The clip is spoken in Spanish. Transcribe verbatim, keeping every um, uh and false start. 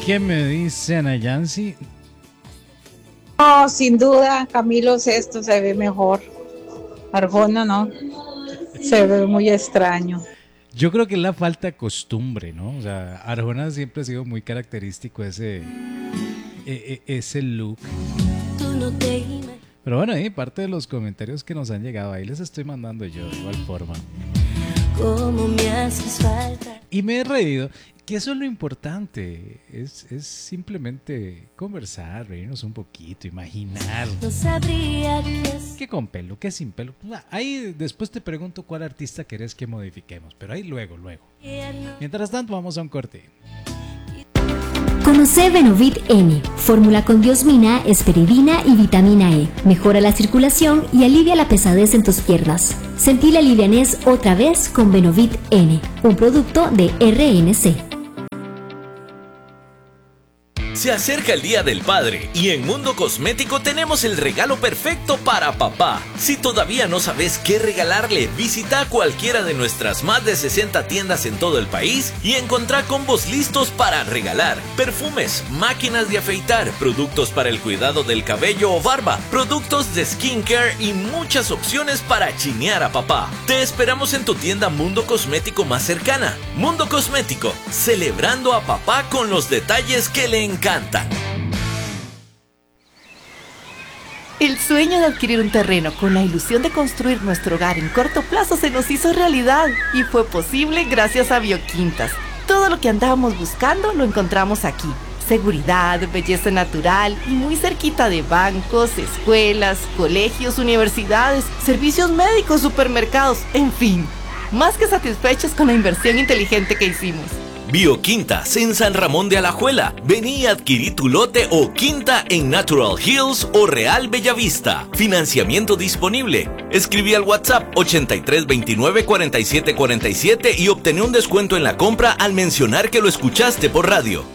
¿Qué me dicen a Yancy? No, sin duda, Camilo Sesto se ve mejor. Arjona no, se ve muy extraño. Yo creo que es la falta de costumbre, ¿no? O sea, Arjona siempre ha sido muy característico ese, e, e, ese look. Pero bueno, ahí parte de los comentarios que nos han llegado, ahí les estoy mandando yo de igual forma. ¿Cómo me haces falta? Y me he reído, que eso es lo importante, es, es simplemente conversar, reírnos un poquito, imaginar. No sabría qué es. ¿Qué con pelo? ¿Qué sin pelo? Ahí después te pregunto cuál artista querés que modifiquemos, pero ahí luego, luego. Mientras tanto, vamos a un corte. Conoce Benovit N, fórmula con diosmina, esperidina y vitamina E. Mejora la circulación y alivia la pesadez en tus piernas. Sentí la livianez otra vez con Benovit N, un producto de R N C. Se acerca el Día del Padre y en Mundo Cosmético tenemos el regalo perfecto para papá. Si todavía no sabes qué regalarle, visita cualquiera de nuestras más de sesenta tiendas en todo el país y encontrá combos listos para regalar. Perfumes, máquinas de afeitar, productos para el cuidado del cabello o barba, productos de skincare y muchas opciones para chinear a papá. Te esperamos en tu tienda Mundo Cosmético más cercana. Mundo Cosmético, celebrando a papá con los detalles que le encantan. Cantan. El sueño de adquirir un terreno con la ilusión de construir nuestro hogar en corto plazo se nos hizo realidad y fue posible gracias a Bioquintas. Todo lo que andábamos buscando lo encontramos aquí. Seguridad, belleza natural y muy cerquita de bancos, escuelas, colegios, universidades, servicios médicos, supermercados, en fin. Más que satisfechos con la inversión inteligente que hicimos. Bioquintas en San Ramón de Alajuela. Vení y adquirí tu lote o quinta en Natural Hills o Real Bellavista. Financiamiento disponible. Escribí al WhatsApp ochenta y tres veintinueve cuarenta y siete cuarenta y siete y obtené un descuento en la compra al mencionar que lo escuchaste por radio.